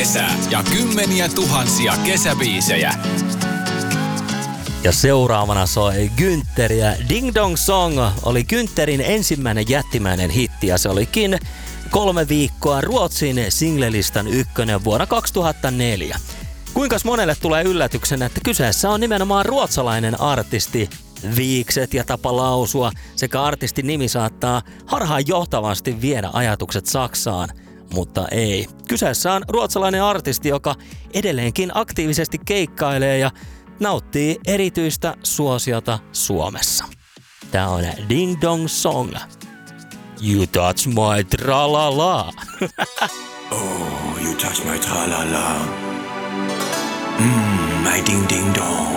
kesää ja kymmeniä tuhansia kesäbiisejä. Ja seuraavana soi Güntheriä. Ding Dong Song oli Güntherin ensimmäinen jättimäinen hitti ja se olikin 3 viikkoa Ruotsin singlelistan ykkönen vuonna 2004. Kuinkas monelle tulee yllätyksenä, että kyseessä on nimenomaan ruotsalainen artisti? Viikset ja tapa lausua sekä artistin nimi saattaa harhaanjohtavasti viedä ajatukset Saksaan, mutta ei. Kyseessä on ruotsalainen artisti, joka edelleenkin aktiivisesti keikkailee ja nauttii erityistä suosiota Suomessa. Tää on Ding Dong Song. You touch my tralala. Oh, you touch my tralala. My ding ding dong.